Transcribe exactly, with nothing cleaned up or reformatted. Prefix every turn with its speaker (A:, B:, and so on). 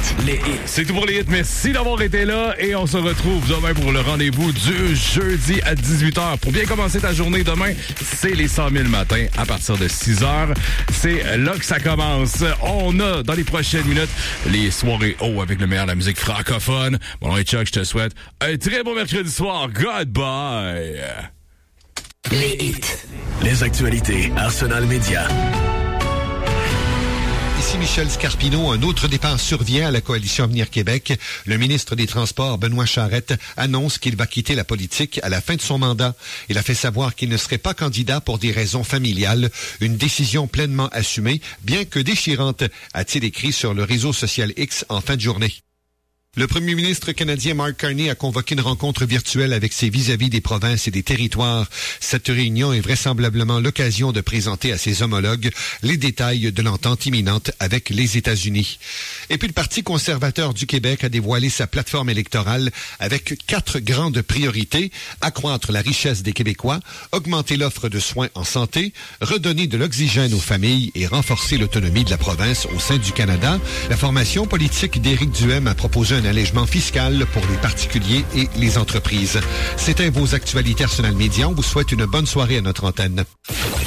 A: Les hits.
B: C'est tout pour les hits. Merci d'avoir été là et on se retrouve demain pour le rendez-vous du jeudi à dix-huit heures. Pour bien commencer ta journée demain, c'est les cent mille matins à partir de six heures. C'est là que ça commence. On a dans les prochaines minutes les soirées haut avec le meilleur de la musique francophone. Mon nom est Chuck, je te souhaite un très bon mercredi soir. Goodbye.
A: Les hits.
C: Les actualités Arsenal Média.
D: Ici Michel Scarpino. Un autre départ survient à la Coalition Avenir Québec. Le ministre des Transports, Benoît Charette, annonce qu'il va quitter la politique à la fin de son mandat. Il a fait savoir qu'il ne serait pas candidat pour des raisons familiales. Une décision pleinement assumée, bien que déchirante, a-t-il écrit sur le réseau social X en fin de journée. Le premier ministre canadien Mark Carney a convoqué une rencontre virtuelle avec ses vis-à-vis des provinces et des territoires. Cette réunion est vraisemblablement l'occasion de présenter à ses homologues les détails de l'entente imminente avec les États-Unis. Et puis le Parti conservateur du Québec a dévoilé sa plateforme électorale avec quatre grandes priorités: accroître la richesse des Québécois, augmenter l'offre de soins en santé, redonner de l'oxygène aux familles et renforcer l'autonomie de la province au sein du Canada. La formation politique d'Éric Duhem a proposé un allègement fiscal pour les particuliers et les entreprises. C'était vos actualités Arsenal Média. On vous souhaite une bonne soirée à notre antenne.